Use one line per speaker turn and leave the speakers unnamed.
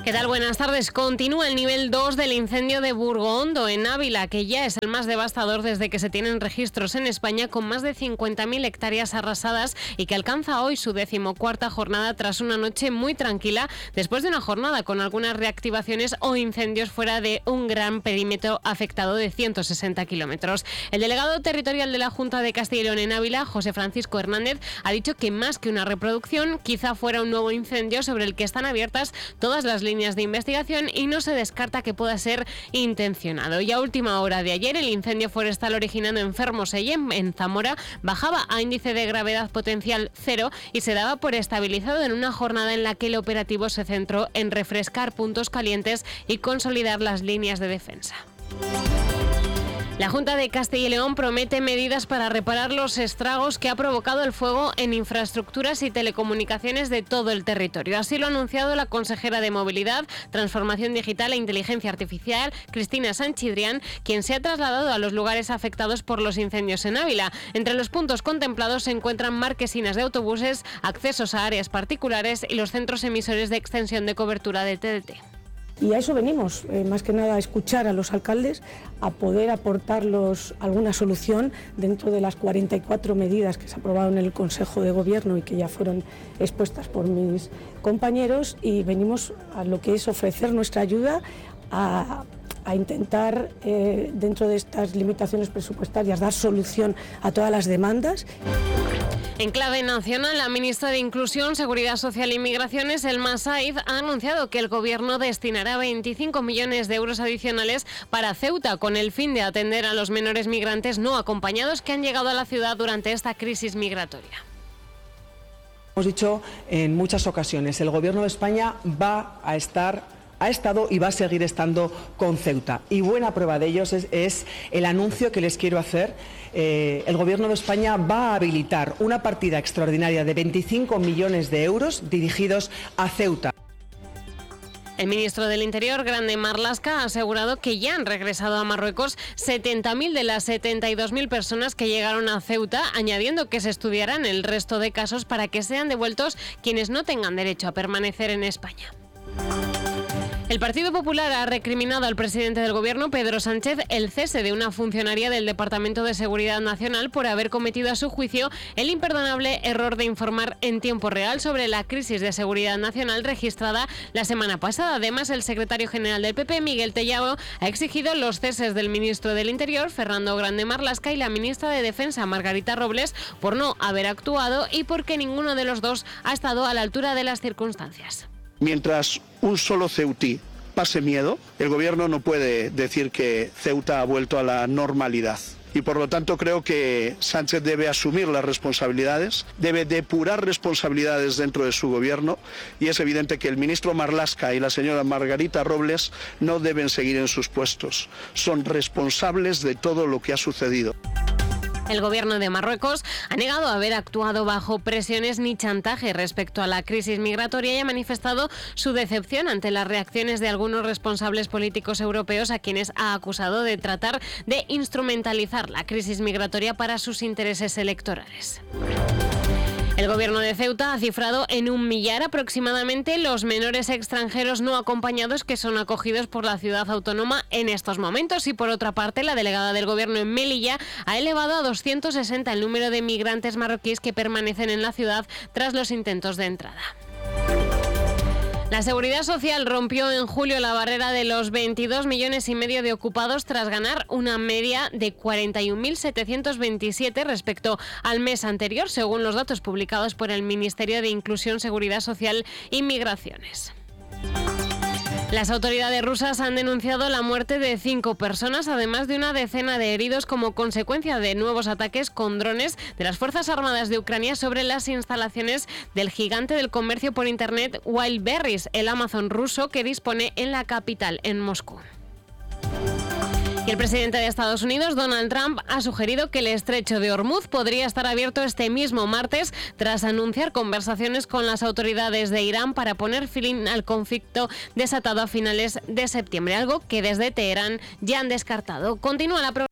¿Qué tal? Buenas tardes. Continúa el nivel 2 del incendio de Burgoondo, en Ávila, que ya es el más devastador desde que se tienen registros en España, con más de 50.000 hectáreas arrasadas y que alcanza hoy su 14ª jornada tras una noche muy tranquila, después de una jornada con algunas reactivaciones o incendios fuera de un gran perímetro afectado de 160 kilómetros. El delegado territorial de la Junta de Castilla y León en Ávila, José Francisco Hernández, ha dicho que más que una reproducción, quizá fuera un nuevo incendio sobre el que están abiertas todas las líneas de investigación y no se descarta que pueda ser intencionado. Y a última hora de ayer, el incendio forestal originado en Fermoselle, en Zamora, bajaba a índice de gravedad potencial 0 y se daba por estabilizado en una jornada en la que el operativo se centró en refrescar puntos calientes y consolidar las líneas de defensa. La Junta de Castilla y León promete medidas para reparar los estragos que ha provocado el fuego en infraestructuras y telecomunicaciones de todo el territorio. Así lo ha anunciado la consejera de Movilidad, Transformación Digital e Inteligencia Artificial, Cristina Sanchidrián, quien se ha trasladado a los lugares afectados por los incendios en Ávila. Entre los puntos contemplados se encuentran marquesinas de autobuses, accesos a áreas particulares y los centros emisores de extensión de cobertura de TDT.
Y a eso venimos, más que nada a escuchar a los alcaldes, a poder aportarlos alguna solución dentro de las 44 medidas que se aprobaron en el Consejo de Gobierno y que ya fueron expuestas por mis compañeros, y venimos a lo que es ofrecer nuestra ayuda a intentar, dentro de estas limitaciones presupuestarias, dar solución a todas las demandas.
En clave nacional, la ministra de Inclusión, Seguridad Social y Migraciones, Elma Saiz, ha anunciado que el Gobierno destinará 25 millones de euros adicionales para Ceuta, con el fin de atender a los menores migrantes no acompañados que han llegado a la ciudad durante esta crisis migratoria.
Hemos dicho en muchas ocasiones, el Gobierno de España ha estado y va a seguir estando con Ceuta. Y buena prueba de ello es el anuncio que les quiero hacer. El Gobierno de España va a habilitar una partida extraordinaria de 25 millones de euros dirigidos a Ceuta.
El ministro del Interior, Grande Marlaska, ha asegurado que ya han regresado a Marruecos 70.000 de las 72.000 personas que llegaron a Ceuta, añadiendo que se estudiarán el resto de casos para que sean devueltos quienes no tengan derecho a permanecer en España. El Partido Popular ha recriminado al presidente del Gobierno, Pedro Sánchez, el cese de una funcionaria del Departamento de Seguridad Nacional por haber cometido, a su juicio, el imperdonable error de informar en tiempo real sobre la crisis de seguridad nacional registrada la semana pasada. Además, el secretario general del PP, Miguel Tellado, ha exigido los ceses del ministro del Interior, Fernando Grande Marlaska, y la ministra de Defensa, Margarita Robles, por no haber actuado y porque ninguno de los dos ha estado a la altura de las circunstancias.
Mientras un solo ceutí pase miedo, el Gobierno no puede decir que Ceuta ha vuelto a la normalidad. Y por lo tanto creo que Sánchez debe asumir las responsabilidades, debe depurar responsabilidades dentro de su Gobierno, y es evidente que el ministro Marlaska y la señora Margarita Robles no deben seguir en sus puestos. Son responsables de todo lo que ha sucedido.
El Gobierno de Marruecos ha negado haber actuado bajo presiones ni chantaje respecto a la crisis migratoria y ha manifestado su decepción ante las reacciones de algunos responsables políticos europeos, a quienes ha acusado de tratar de instrumentalizar la crisis migratoria para sus intereses electorales. El Gobierno de Ceuta ha cifrado en 1 millar aproximadamente los menores extranjeros no acompañados que son acogidos por la ciudad autónoma en estos momentos, y por otra parte la delegada del Gobierno en Melilla ha elevado a 260 el número de migrantes marroquíes que permanecen en la ciudad tras los intentos de entrada. La Seguridad Social rompió en julio la barrera de los 22,5 millones de ocupados tras ganar una media de 41.727 respecto al mes anterior, según los datos publicados por el Ministerio de Inclusión, Seguridad Social y Migraciones. Las autoridades rusas han denunciado la muerte de 5 personas, además de una decena de heridos como consecuencia de nuevos ataques con drones de las Fuerzas Armadas de Ucrania sobre las instalaciones del gigante del comercio por Internet Wildberries, el Amazon ruso que dispone en la capital, en Moscú. Y el presidente de Estados Unidos, Donald Trump, ha sugerido que el estrecho de Hormuz podría estar abierto este mismo martes, tras anunciar conversaciones con las autoridades de Irán para poner fin al conflicto desatado a finales de septiembre, algo que desde Teherán ya han descartado. Continúa la